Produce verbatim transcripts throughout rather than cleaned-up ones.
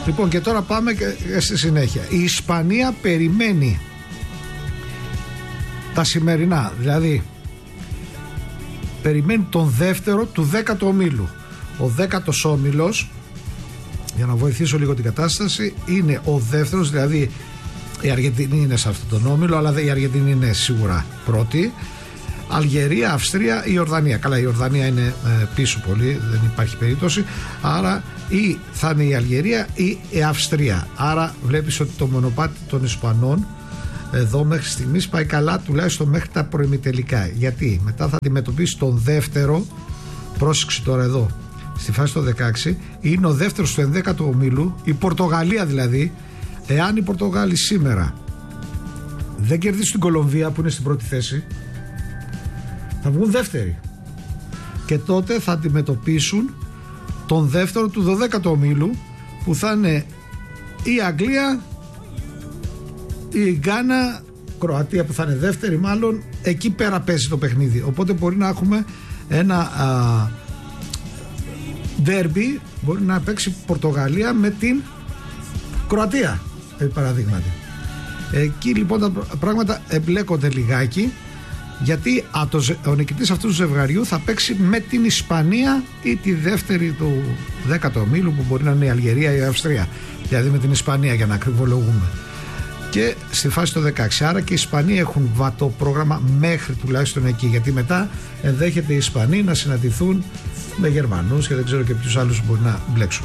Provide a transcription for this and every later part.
Λοιπόν, και τώρα πάμε και στη συνέχεια. Η Ισπανία περιμένει τα σημερινά, δηλαδή περιμένει τον δεύτερο του δέκατου ομίλου. Ο δέκατος όμιλος, για να βοηθήσω λίγο την κατάσταση, είναι ο δεύτερος, δηλαδή η Αργεντινή είναι σε αυτόν τον όμιλο, αλλά η Αργεντινή είναι σίγουρα πρώτη. Αλγερία, Αυστρία, η Ιορδανία. Καλά, η Ιορδανία είναι ε, πίσω πολύ, δεν υπάρχει περίπτωση. Άρα ή θα είναι η Αλγερία ή η Αυστρία. Άρα βλέπεις ότι το μονοπάτι των Ισπανών εδώ μέχρι στιγμής πάει καλά, τουλάχιστον μέχρι τα προημιτελικά. Γιατί μετά θα αντιμετωπίσει τον δεύτερο, πρόσεξε τώρα εδώ, στη φάση των δεκαέξι, είναι ο δεύτερος του ενδέκατου ομίλου, η Πορτογαλία δηλαδή. Εάν οι Πορτογάλοι σήμερα δεν κερδίσουν την Κολομβία που είναι στην πρώτη θέση, θα βγουν δεύτεροι. Και τότε θα αντιμετωπίσουν τον δεύτερο του δωδέκατου ομίλου, που θα είναι η Αγγλία, η Γκάνα, Κροατία που θα είναι δεύτερη μάλλον. Εκεί πέρα παίζει το παιχνίδι. Οπότε μπορεί να έχουμε ένα α, ντέρμπι, μπορεί να παίξει Πορτογαλία με την Κροατία, επί παραδείγματι. Εκεί λοιπόν τα πράγματα εμπλέκονται λιγάκι, γιατί α, το, ο νικητής αυτού του ζευγαριού θα παίξει με την Ισπανία ή τη δεύτερη του δέκατου ομίλου, που μπορεί να είναι η Αλγερία ή η Αυστρία, δηλαδή με την Ισπανία, για να ακριβολογούμε. Και στη φάση των δεκαέξι, άρα και οι Ισπανοί έχουν βατό πρόγραμμα μέχρι τουλάχιστον εκεί, γιατί μετά ενδέχεται οι Ισπανοί να συναντηθούν με Γερμανούς και δεν ξέρω και ποιους άλλους μπορεί να μπλέξουν.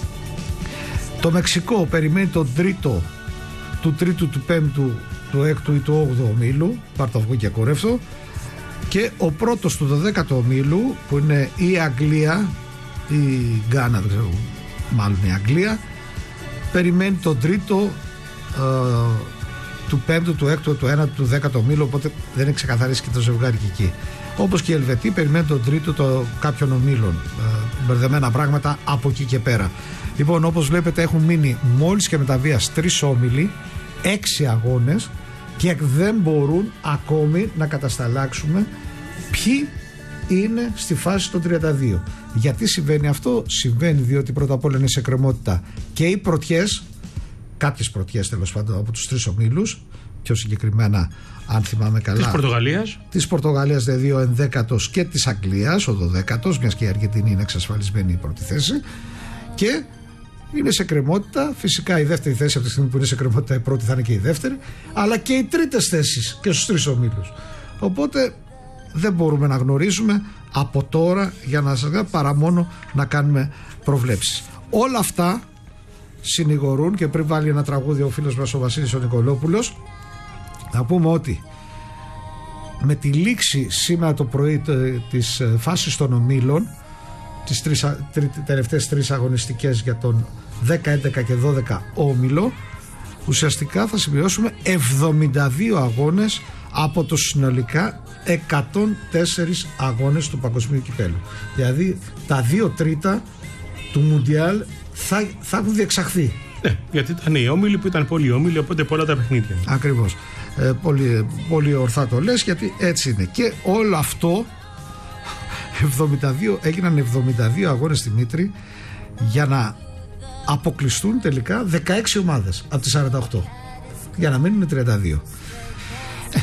Το Μεξικό περιμένει τον τρίτο του τρίτου, του πέμπτου, του έκτου ή του όγδοου ομίλου, πάρ' το αυγό και κορεύτο. Και ο πρώτος του δωδέκατου ομίλου, που είναι η Αγγλία, η Γκάνα, δεν ξέρω, μάλλον η Αγγλία, περιμένει τον τρίτο ε, του πέμπτου, του έκτου, του ένατου, του δέκατου ομίλου, οπότε δεν είναι ξεκαθαρίσει και το ζευγάρι και εκεί. Όπως και οι Ελβετοί περιμένουν τον τρίτο το κάποιων ομίλων. Ε, μπερδεμένα πράγματα από εκεί και πέρα. Λοιπόν, όπως βλέπετε, έχουν μείνει μόλις και με τα βίας τρεις όμιλοι, έξι αγώνες, και δεν μπορούν ακόμη να κατασταλάξουμε ποιοι είναι στη φάση των τριάντα δύο. Γιατί συμβαίνει αυτό? Συμβαίνει διότι πρώτα απ' όλα είναι σε κρεμότητα και οι πρωτιές, κάποιες πρωτιές τέλος πάντων από τους τρεις ομίλους, πιο συγκεκριμένα, αν θυμάμαι καλά, της Πορτογαλίας, της Πορτογαλίας δηλαδή ο ενδέκατος, και της Αγγλίας ο δωδέκατος, μιας και η Αργεντινή είναι εξασφαλισμένη η πρώτη θέση, και είναι σε κρεμότητα. Φυσικά η δεύτερη θέση, από τη στιγμή που είναι σε κρεμότητα, η πρώτη θα είναι και η δεύτερη, αλλά και οι τρίτες θέσεις και στους τρεις ομίλους. Οπότε δεν μπορούμε να γνωρίζουμε από τώρα, για να σας πω, παρά μόνο να κάνουμε προβλέψεις. Όλα αυτά συνηγορούν, και πριν βάλει ένα τραγούδι ο φίλος μας ο Βασίλης ο Νικολόπουλος, να πούμε ότι με τη λήξη σήμερα το πρωί της φάσης των ομίλων, τις τρεις, τρι, τελευταίες τρεις αγωνιστικές για τον δέκα, έντεκα και δώδεκα όμιλο, ουσιαστικά θα συμπληρώσουμε εβδομήντα δύο αγώνες από το συνολικά εκατόν τέσσερις αγώνες του Παγκοσμίου Κυπέλλου. Δηλαδή τα δύο τρίτα του Μουντιάλ θα, θα έχουν διεξαχθεί. Ναι, γιατί ήταν οι όμιλοι που ήταν πολλοί όμιλοι, οπότε πολλά τα παιχνίδια. Ακριβώς. Ε, πολύ, πολύ ορθά το λες, γιατί έτσι είναι. Και όλο αυτό εβδομήντα δύο, έγιναν εβδομήντα δύο αγώνες στη Μήτρη για να αποκλειστούν τελικά δεκαέξι ομάδες από τις σαράντα οκτώ, για να μείνουν τριάντα δύο. ε,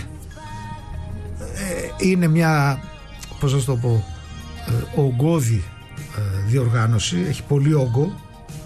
ε, είναι μια, πώς να το πω, ε, ογκώδη ε, διοργάνωση, έχει πολύ όγκο,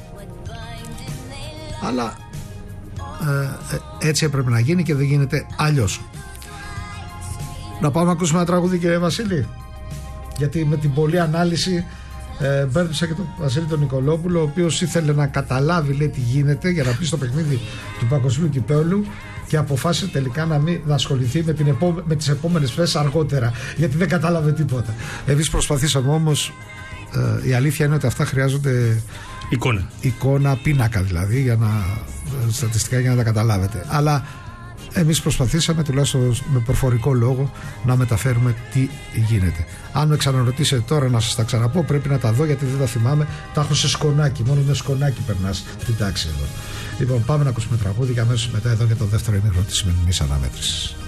αλλά ε, ε, έτσι έπρεπε να γίνει και δεν γίνεται αλλιώς. Να πάμε να ακούσουμε ένα τραγούδι, κύριε Βασίλη, γιατί με την πολλή ανάλυση ε, μπέρδεψα και τον Βασίλη τον Νικολόπουλο, ο οποίος ήθελε να καταλάβει, λέει, τι γίνεται για να πει στο παιχνίδι του Παγκοσμίου Κυπέλλου, και αποφάσισε τελικά να μην να ασχοληθεί με, την επό, με τις επόμενες φέσεις αργότερα, γιατί δεν κατάλαβε τίποτα. Εμείς προσπαθήσαμε όμως, ε, η αλήθεια είναι ότι αυτά χρειάζονται εικόνα, εικόνα πίνακα δηλαδή, για να, στατιστικά, για να τα καταλάβετε. Αλλά εμείς προσπαθήσαμε τουλάχιστον με προφορικό λόγο να μεταφέρουμε τι γίνεται. Αν με ξαναρωτήσετε τώρα να σας τα ξαναπώ, πρέπει να τα δω, γιατί δεν τα θυμάμαι. Τα έχω σε σκονάκι, μόνο με σκονάκι περνάς την τάξη εδώ. Λοιπόν, πάμε να ακούσουμε τραγούδι και αμέσως μετά εδώ για το δεύτερο ημίχρονο της σημερινής αναμέτρησης.